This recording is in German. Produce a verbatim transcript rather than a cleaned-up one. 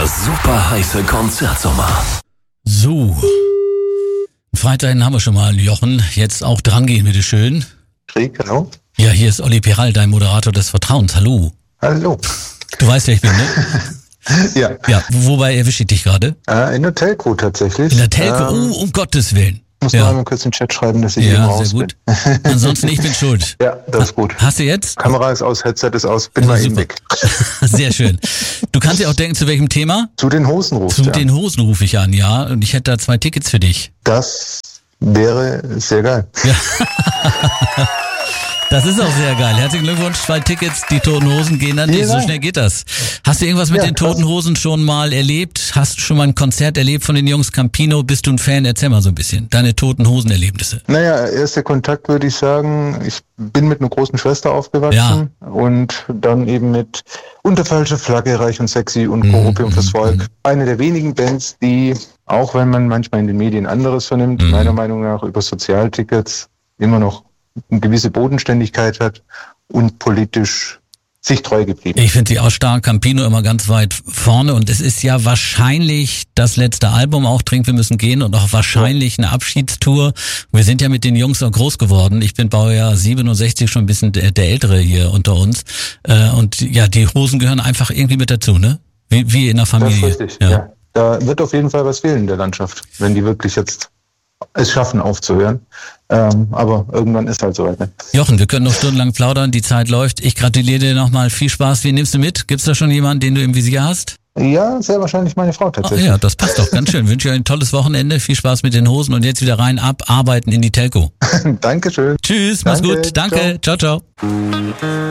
Der super heiße Konzertsommer. So. Freitag haben wir schon mal, Jochen. Jetzt auch dran gehen, bitteschön. Krieg, hallo. Ja, hier ist Olli Peral, dein Moderator des Vertrauens. Hallo. Hallo. Du weißt, wer ich bin, ne? Ja. Ja, wobei erwische ich dich gerade? Äh, in der Telco tatsächlich. In der Telco? Ähm, Oh, um Gottes Willen. Ich muss Ja. noch einmal kurz in den Chat schreiben, dass ich eben Ja, raus sehr gut. bin. Ansonsten, ich bin schuld. Ja, das ist gut. Hast du jetzt? Kamera ist aus, Headset ist aus, bin Ja, mal eben super. weg. Sehr schön. Du kannst dir auch denken, zu welchem Thema? Zu den Hosen rufst Zu du den an. Hosen rufe ich an, ja. Und ich hätte da zwei Tickets für dich. Das wäre sehr geil. Ja. Das ist auch sehr geil. Herzlichen Glückwunsch, zwei Tickets, die Toten Hosen gehen an dich. Vielen So Dank. schnell geht das. Hast du irgendwas mit Ja, den Toten krass. Hosen schon mal erlebt? Hast du schon mal ein Konzert erlebt von den Jungs Campino? Bist du ein Fan? Erzähl mal so ein bisschen. Deine Toten Hosen Erlebnisse. Naja, erster Kontakt würde ich sagen, ich bin mit einer großen Schwester aufgewachsen und dann eben mit Unter falsche Flagge, Reich und Sexy und Mhm, Opium fürs mhm, Volk. Eine der wenigen Bands, die, auch wenn man manchmal in den Medien anderes vernimmt, Mhm. meiner Meinung nach über Sozialtickets immer noch eine gewisse Bodenständigkeit hat und politisch sich treu geblieben. Ich finde sie auch stark. Campino immer ganz weit vorne. Und es ist ja wahrscheinlich das letzte Album, auch Trink, wir müssen gehen. Und auch wahrscheinlich eine Abschiedstour. Wir sind ja mit den Jungs auch groß geworden. Ich bin Baujahr siebenundsechzig, schon ein bisschen der, der Ältere hier unter uns. Äh, Und ja, die Hosen gehören einfach irgendwie mit dazu, ne? Wie, wie in der Das Familie. ist richtig, ja. Da wird auf jeden Fall was fehlen in der Landschaft, wenn die wirklich jetzt es schaffen aufzuhören. Ähm, aber irgendwann ist halt soweit. Ne? Jochen, wir können noch stundenlang plaudern, die Zeit läuft. Ich gratuliere dir nochmal, viel Spaß. Wen nimmst du mit? Gibt's da schon jemanden, den du im Visier hast? Ja, sehr wahrscheinlich meine Frau Ah, tatsächlich. ja, das passt doch ganz schön. Wünsche dir ein tolles Wochenende, viel Spaß mit den Hosen und jetzt wieder rein, ab, arbeiten in die Telco. Dankeschön. Tschüss, mach's Danke, gut. Danke, ciao, ciao.